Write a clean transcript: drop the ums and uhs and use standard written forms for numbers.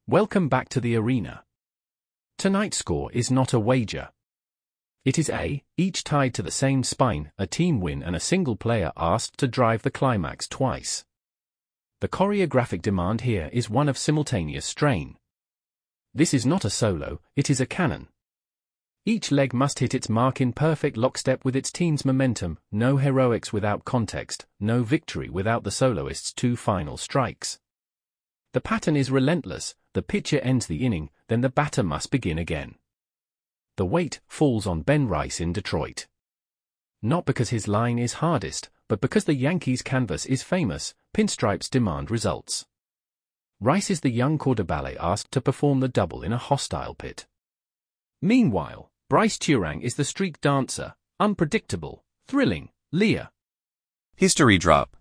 Welcome back to the arena. Tonight's score is not a wager. It is each tied to the same spine, a team win and a single player asked to drive the climax twice. The choreographic demand here is one of simultaneous strain. This is not a solo, it is a canon. Each leg must hit its mark in perfect lockstep with its team's momentum, no heroics without context, no victory without the soloist's two final strikes. The pattern is relentless, the pitcher ends the inning, then the batter must begin again. The weight falls on Ben Rice in Detroit. Not because his line is hardest, but because the Yankees' canvas is famous, pinstripes demand results. Rice is the young quarterback asked to perform the double in a hostile pit. Meanwhile, Bryce Turang is the streak dancer, unpredictable, thrilling, Lear. History drop.